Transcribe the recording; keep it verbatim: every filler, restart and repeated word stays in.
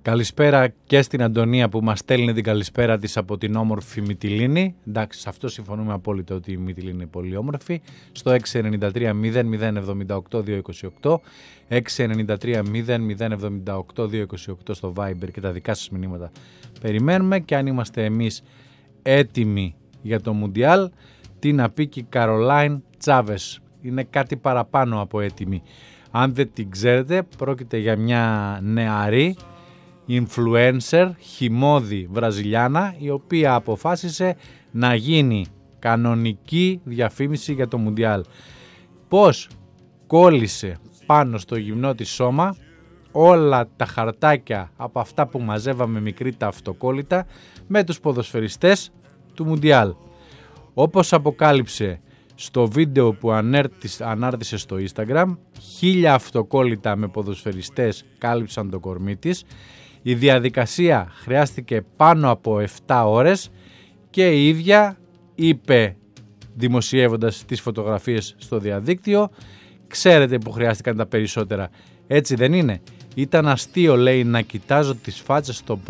Καλησπέρα και στην Αντωνία που μας στέλνει την καλησπέρα της από την όμορφη Μυτιλήνη. Εντάξει, σε αυτό συμφωνούμε απόλυτα ότι η Μυτιλήνη είναι πολύ όμορφη. Στο έξι εννιά τρία μηδέν μηδέν εβδομήντα οκτώ διακόσια είκοσι οκτώ, έξι εννιά τρία μηδέν μηδέν εβδομήντα οκτώ διακόσια είκοσι οκτώ στο Viber και τα δικά σας μηνύματα περιμένουμε. Και αν είμαστε εμείς έτοιμοι για το Μουντιάλ, τι να πει και η Καρολάιν Τσάβες. Είναι κάτι παραπάνω από έτοιμη. Αν δεν την ξέρετε, πρόκειται για μια νεαρή influencer, χυμώδη Βραζιλιάνα, η οποία αποφάσισε να γίνει κανονική διαφήμιση για το Μουντιάλ. Πώς? Κόλλησε πάνω στο γυμνό της σώμα όλα τα χαρτάκια από αυτά που μαζεύαμε μικρή τα αυτοκόλλητα με τους ποδοσφαιριστές του Μουντιάλ. Όπως αποκάλυψε στο βίντεο που ανάρτησε στο Instagram, χίλια αυτοκόλλητα με ποδοσφαιριστές κάλυψαν το κορμί της. Η διαδικασία χρειάστηκε πάνω από επτά ώρες και η ίδια είπε, δημοσιεύοντας τις φωτογραφίες στο διαδίκτυο, ξέρετε που χρειάστηκαν τα περισσότερα, έτσι δεν είναι? Ήταν αστείο, λέει, να κοιτάζω τις φάτσες των